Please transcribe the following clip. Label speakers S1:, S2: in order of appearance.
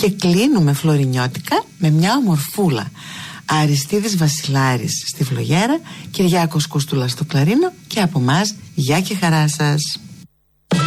S1: Και κλείνουμε φλωρινιώτικα με μια ομορφούλα. Αριστίδης Βασιλάρης στη φλογέρα, Κυριάκος Κοστούλας στο κλαρίνο και από μας γεια και χαρά σας.